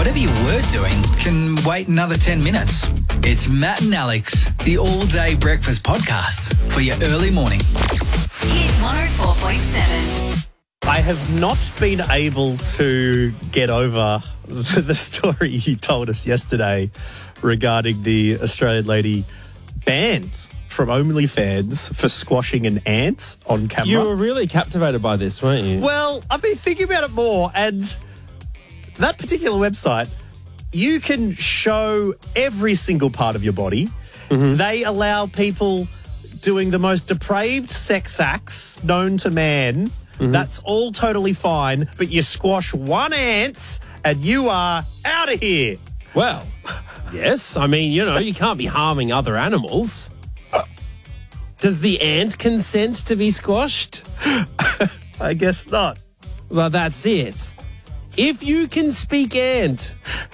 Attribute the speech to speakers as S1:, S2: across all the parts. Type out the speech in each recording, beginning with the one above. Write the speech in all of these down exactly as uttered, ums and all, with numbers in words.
S1: whatever you were doing can wait another ten minutes. It's Matt and Alex, the all-day breakfast podcast for your early morning.
S2: Hit one oh four point seven.
S3: I have not been able to get over the story you told us yesterday regarding the Australian lady banned from OnlyFans for squashing an ant on camera.
S4: You were really captivated by this, weren't you?
S3: Well, I've been thinking about it more, and that particular website, you can show every single part of your body. Mm-hmm. They allow people doing the most depraved sex acts known to man. Mm-hmm. That's all totally fine, but you squash one ant and you are out of here.
S4: Well, yes. I mean, you know, you can't be harming other animals. Does the ant consent to be squashed?
S3: I guess not.
S4: Well, that's it. If you can speak ant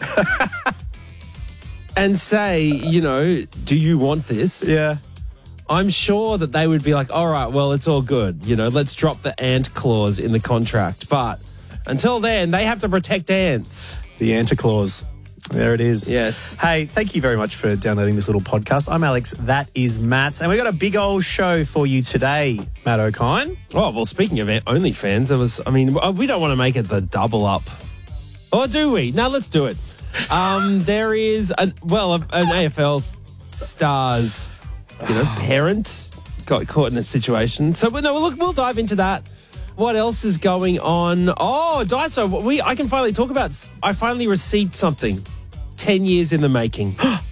S4: and say, you know, do you want this?
S3: Yeah.
S4: I'm sure that they would be like, all right, well, it's all good. You know, let's drop the ant clause in the contract. But until then, they have to protect ants.
S3: The ant clause. There it is.
S4: Yes.
S3: Hey, thank you very much for downloading this little podcast. I'm Alex. That is Matt. And we've got a big old show for you today, Matt O'Kine.
S4: Oh, well, speaking of OnlyFans, it was, I mean, we don't want to make it the double up. Or do we? No, let's do it. Um, there is, an, well, an A F L star's, you know, parent got caught in a situation. So, no, look, we'll dive into that. What else is going on? Oh, Daiso, we I can finally talk about, I finally received something ten years in the making.